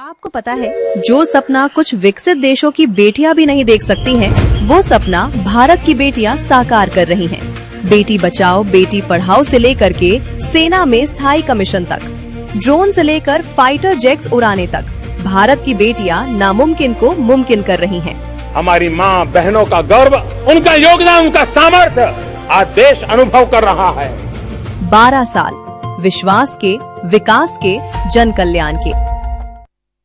आपको पता है, जो सपना कुछ विकसित देशों की बेटियां भी नहीं देख सकती हैं, वो सपना भारत की बेटियां साकार कर रही हैं। बेटी बचाओ बेटी पढ़ाओ से लेकर के सेना में स्थायी कमीशन तक, ड्रोन से लेकर फाइटर जेट्स उड़ाने तक, भारत की बेटियां नामुमकिन को मुमकिन कर रही हैं। हमारी माँ बहनों का गर्व, उनका योगदान, उनका सामर्थ्य आज देश अनुभव कर रहा है। 12 साल विश्वास के, विकास के, जन कल्याण के।